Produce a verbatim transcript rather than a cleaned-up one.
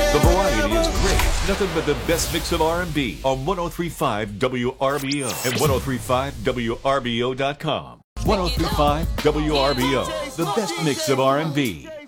The variety is great. Nothing but the best mix of R and B on one oh three point five W R B O and one oh three point five W R B O dot com. one oh three point five W R B O, the best mix of R and B.